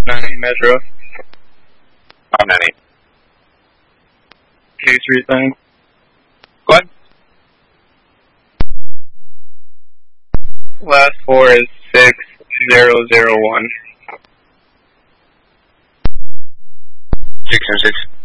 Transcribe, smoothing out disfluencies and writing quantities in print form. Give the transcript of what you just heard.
90 Metro. 590. K3 thing. Go ahead. Last four is 6001. 606.